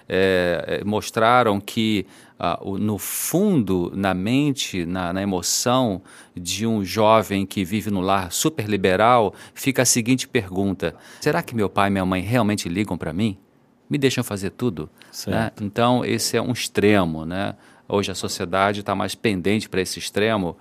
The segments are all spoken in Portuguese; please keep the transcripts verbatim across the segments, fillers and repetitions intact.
é, mostraram que ah, o, no fundo, na mente, na, na emoção de um jovem que vive no lar super liberal, fica a seguinte pergunta: será que meu pai e minha mãe realmente ligam para mim? Me deixam fazer tudo? Né? Então, esse é um extremo, né? Hoje a sociedade está mais pendente para esse extremo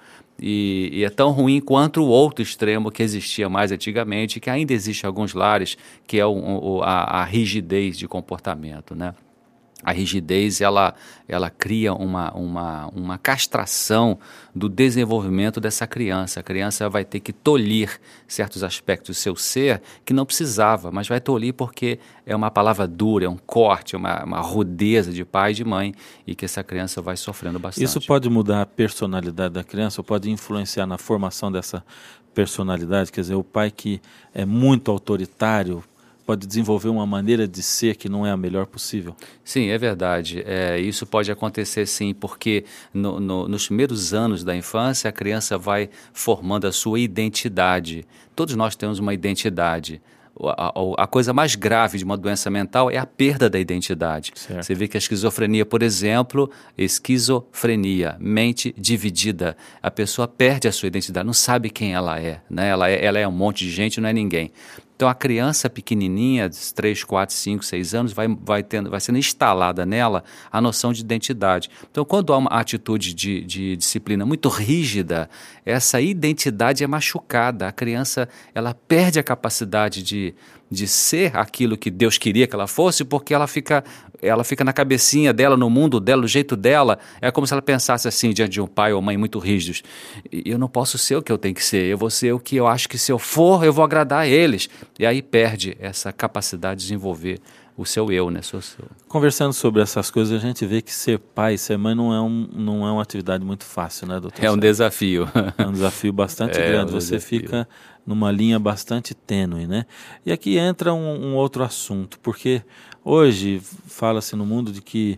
e, e é tão ruim quanto o outro extremo que existia mais antigamente, que ainda existe em alguns lares, que é o, o, a, a rigidez de comportamento, né? A rigidez, ela, ela cria uma, uma, uma castração do desenvolvimento dessa criança. A criança vai ter que tolir certos aspectos do seu ser que não precisava, mas vai tolir porque é uma palavra dura, é um corte, é uma, uma rudeza de pai e de mãe, e que essa criança vai sofrendo bastante. Isso pode mudar a personalidade da criança, ou pode influenciar na formação dessa personalidade? Quer dizer, o pai que é muito autoritário pode desenvolver uma maneira de ser que não é a melhor possível? Sim, é verdade. É, isso pode acontecer sim, porque no, no, nos primeiros anos da infância a criança vai formando a sua identidade. Todos nós temos uma identidade. A, a, a coisa mais grave de uma doença mental é a perda da identidade. Certo. Você vê que a esquizofrenia, por exemplo, esquizofrenia, mente dividida. A pessoa perde a sua identidade, não sabe quem ela é, né? Ela é, ela é um monte de gente, não é ninguém. Então a criança pequenininha, de três, quatro, cinco, seis anos, vai, vai, tendo, vai sendo instalada nela a noção de identidade. Então quando há uma atitude de, de disciplina muito rígida, essa identidade é machucada. A criança, ela perde a capacidade de, de ser aquilo que Deus queria que ela fosse, porque ela fica, ela fica na cabecinha dela, no mundo dela, do jeito dela. É como se ela pensasse assim, diante de um pai ou mãe muito rígidos: eu não posso ser o que eu tenho que ser, eu vou ser o que eu acho que se eu for, eu vou agradar a eles. E aí perde essa capacidade de desenvolver o seu eu, né? Seu, seu... Conversando sobre essas coisas, a gente vê que ser pai e ser mãe não é, um, não é uma atividade muito fácil, né, doutor? É um desafio. É um desafio bastante é grande. um Você desafio. Fica numa linha bastante tênue, né? E aqui entra um, um outro assunto, porque hoje fala-se no mundo de que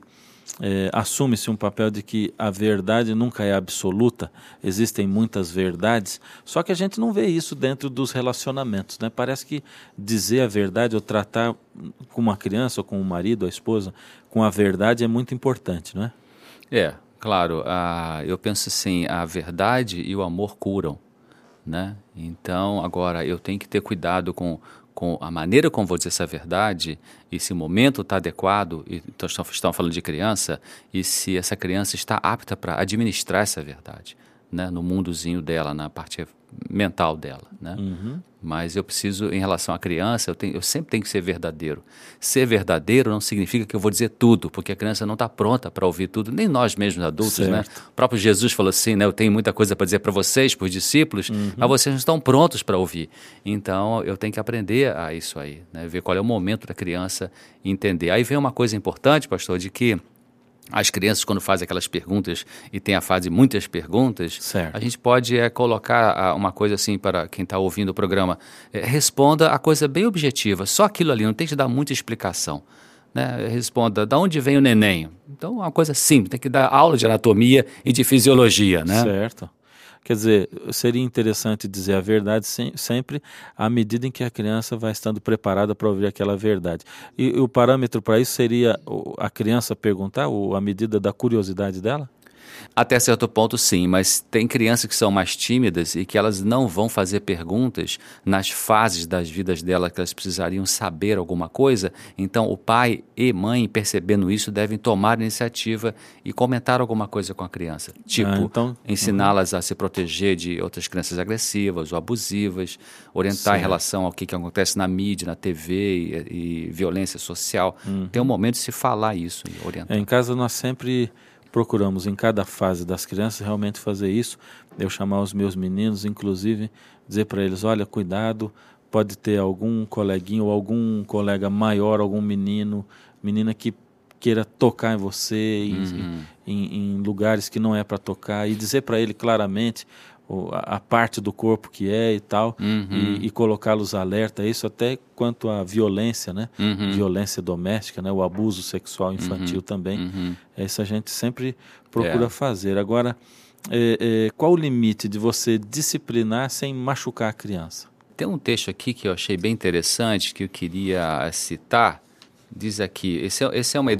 É, assume-se um papel de que a verdade nunca é absoluta, existem muitas verdades, só que a gente não vê isso dentro dos relacionamentos, né? Parece que dizer a verdade ou tratar com uma criança ou com o marido, a esposa, com a verdade é muito importante, não é? É, claro, a, eu penso assim, a verdade e o amor curam, né? Então, agora, eu tenho que ter cuidado com... com a maneira como vou dizer essa verdade, e se o momento está adequado, e então estamos falando de criança, e se essa criança está apta para administrar essa verdade, né, no mundozinho dela, na parte mental dela, né? Uhum. Mas eu preciso, em relação à criança, eu, tenho, eu sempre tenho que ser verdadeiro. Ser verdadeiro não significa que eu vou dizer tudo, porque a criança não está pronta para ouvir tudo, nem nós mesmos adultos, certo. né? O próprio Jesus falou assim, né? Eu tenho muita coisa para dizer para vocês, para os discípulos, uhum. mas vocês não estão prontos para ouvir. Então, eu tenho que aprender a isso aí, né? Ver qual é o momento da criança entender. Aí vem uma coisa importante, pastor, de que as crianças, quando fazem aquelas perguntas e tem a fase muitas perguntas, certo. a gente pode é, colocar a, uma coisa assim para quem está ouvindo o programa, é, responda a coisa bem objetiva, só aquilo ali, não tem que dar muita explicação, né? Responda, de onde vem o neném? Então, uma coisa simples, tem que dar aula de anatomia e de fisiologia, né? Certo. Quer dizer, seria interessante dizer a verdade sem, sempre à medida em que a criança vai estando preparada para ouvir aquela verdade. E, e o parâmetro para isso seria a criança perguntar, ou à medida da curiosidade dela? Até certo ponto, sim, mas tem crianças que são mais tímidas e que elas não vão fazer perguntas nas fases das vidas delas que elas precisariam saber alguma coisa. Então, o pai e mãe, percebendo isso, devem tomar iniciativa e comentar alguma coisa com a criança. Tipo, ah, então, ensiná-las uhum. a se proteger de outras crianças agressivas ou abusivas, orientar certo. Em relação ao que, que acontece na mídia, na T V e, e violência social. Uhum. Tem um momento de se falar isso e orientar. É, em casa nós sempre procuramos em cada fase das crianças realmente fazer isso, eu chamar os meus meninos, inclusive dizer para eles, olha, cuidado, pode ter algum coleguinho ou algum colega maior, algum menino, menina que queira tocar em você, uhum. em, em, em lugares que não é para tocar, e dizer para ele claramente a, a parte do corpo que é e tal, uhum. e, e colocá-los alerta a isso, até quanto à violência, né? Uhum. Violência doméstica, né? O abuso sexual infantil uhum. também. Uhum. Isso a gente sempre procura é. fazer. Agora, é, é, qual o limite de você disciplinar sem machucar a criança? Tem um texto aqui que eu achei bem interessante, que eu queria citar. Diz aqui, esse é, esse é uma